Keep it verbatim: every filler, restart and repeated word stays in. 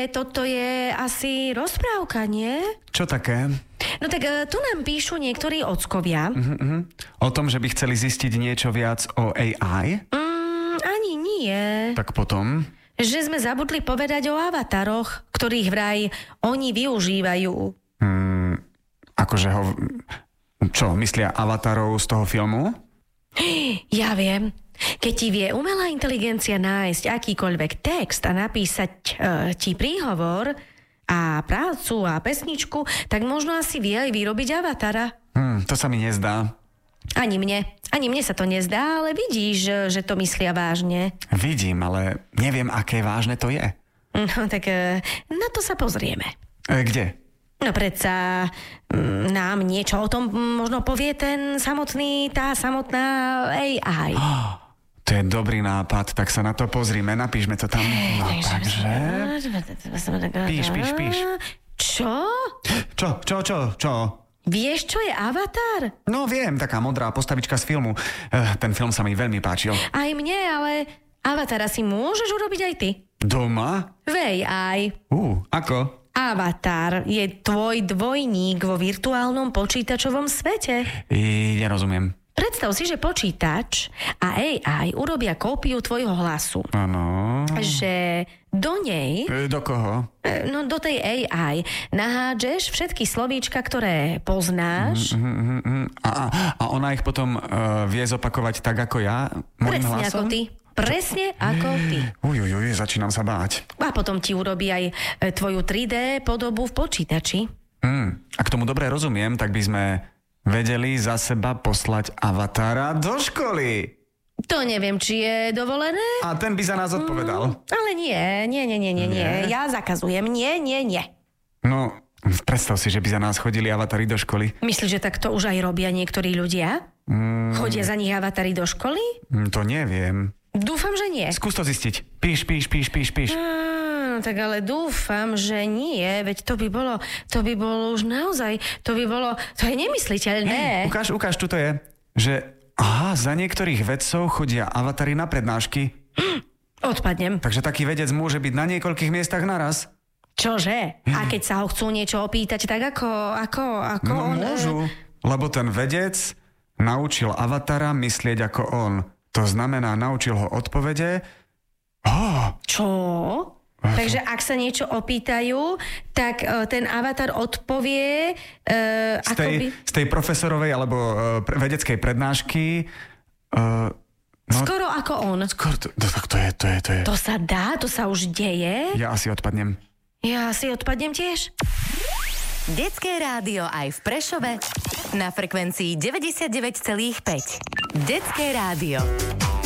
toto je asi rozprávka, nie? Čo také? No tak tu nám píšu niektorí ockovia. Uh-huh, uh-huh. O tom, že by chceli zistiť niečo viac o á í? Mm, ani nie. Tak potom? Že sme zabudli povedať o avataroch, ktorých vraj oni využívajú. Hmm, akože ho... Čo, myslia avatarov z toho filmu? Ja viem. Keď ti vie umelá inteligencia nájsť akýkoľvek text a napísať e, ti príhovor a prácu a pesničku, tak možno asi vie aj vyrobiť avatara. Hmm, to sa mi nezdá. Ani mne. Ani mne sa to nezdá, ale vidíš, že to myslia vážne. Vidím, ale neviem, aké vážne to je. No tak e, na to sa pozrieme. E, kde? No predsa m, nám niečo o tom možno povie ten samotný, tá samotná á í. Oh, to je dobrý nápad, tak sa na to pozrime, napíšme to tam. No, takže... Píš, píš, píš. Čo? Čo, čo, čo, čo? Vieš, čo je avatar? No viem, taká modrá postavička z filmu. Uh, ten film sa mi veľmi páčil. Aj mne, ale avatara si môžeš urobiť aj ty. Doma? V á í. Uh, ako? Avatar je tvoj dvojník vo virtuálnom počítačovom svete. I, nerozumiem. Predstav si, že počítač a á í urobia kópiu tvojho hlasu. Áno. Že do nej... E, do koho? No do tej á í nahádžeš všetky slovíčka, ktoré poznáš. Mm, mm, mm, a, a ona ich potom uh, vie zopakovať tak, ako ja? Môjim Presne hlasom? ako ty. Presne ako ty. Uj, uj, uj, začínam sa báť. A potom ti urobí aj tvoju tri dé podobu v počítači. Mm, ak tomu dobre rozumiem, tak by sme vedeli za seba poslať avatára do školy. To neviem, či je dovolené. A ten by za nás odpovedal. Mm, ale nie, nie, nie, nie, nie, nie. Ja zakazujem. Nie, nie, nie. No, predstav si, že by za nás chodili avatári do školy. Myslíš, že takto už aj robia niektorí ľudia? Mm. Chodia za nich avatári do školy? Mm, to neviem. Dúfam, že nie. Skús to zistiť. Píš, píš, píš, píš, píš. Á, tak ale dúfam, že nie, veď to by bolo, to by bolo už naozaj, to by bolo, to je nemysliteľné. Hey, ukáž, ukáž, tu to je, že aha, za niektorých vedcov chodia avatári na prednášky. Hm, odpadnem. Takže taký vedec môže byť na niekoľkých miestach naraz. Čože? A keď sa ho chcú niečo opýtať, tak ako, ako, ako no, on... môžu, lebo ten vedec naučil avatára myslieť ako on. To znamená, naučil ho odpovede. Oh. Čo? Takže ak sa niečo opýtajú, tak uh, ten avatar odpovie uh, z, tej, akoby... z tej profesorovej alebo uh, pre, vedeckej prednášky. Uh, no, skoro ako on. Skoro, to, to, to, je, to je, to je. To sa dá? To sa už deje? Ja asi odpadnem. Ja asi odpadnem tiež. Detské rádio aj v Prešove na frekvencii deväťdesiatdeväť celá päť. Detské rádio.